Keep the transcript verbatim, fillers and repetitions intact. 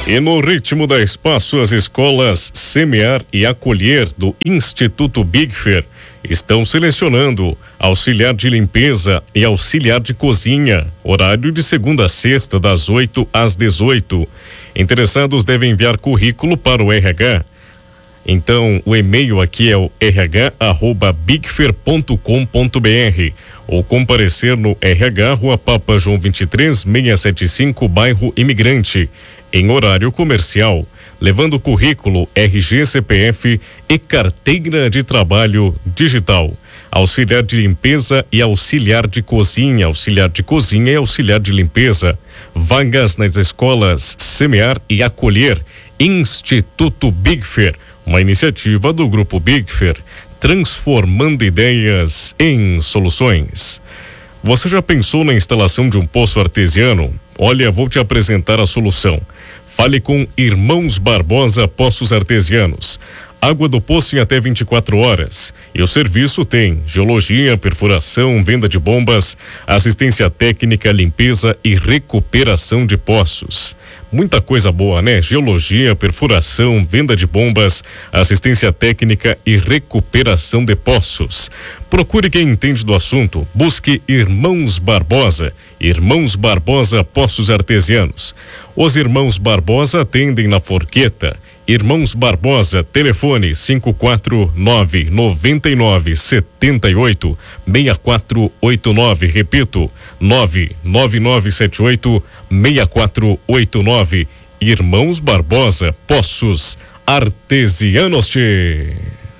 E no ritmo da Espaço, as escolas Semear e Acolher do Instituto Big Fair estão selecionando auxiliar de limpeza e auxiliar de cozinha, horário de segunda a sexta, das oito às dezoito. Interessados devem enviar currículo para o R H. Então, o e-mail aqui é o r h arroba bigfair ponto com ponto b r ou comparecer no R H, Rua Papa João vinte e três, seiscentos e setenta e cinco, bairro Imigrante, em horário comercial, levando currículo, R G, C P F e carteira de trabalho digital. Auxiliar de limpeza e auxiliar de cozinha, auxiliar de cozinha e auxiliar de limpeza. Vagas nas escolas Semear e Acolher, Instituto Big Fair, uma iniciativa do Grupo Big Fair, transformando ideias em soluções. Você já pensou na instalação de um poço artesiano? Olha, vou te apresentar a solução. Fale com Irmãos Barbosa Poços Artesianos. Água do poço em até vinte e quatro horas. E o serviço tem geologia, perfuração, venda de bombas, assistência técnica, limpeza e recuperação de poços. Muita coisa boa, né? Geologia, perfuração, venda de bombas, assistência técnica e recuperação de poços. Procure quem entende do assunto. Busque Irmãos Barbosa. Irmãos Barbosa Poços Artesianos. Os Irmãos Barbosa atendem na Forqueta. Irmãos Barbosa, telefone cinco quatro nove, nove nove, sete oito, seis quatro oito nove, repito, nove nove nove sete oito, seis quatro oito nove. Irmãos Barbosa, Poços Artesianos.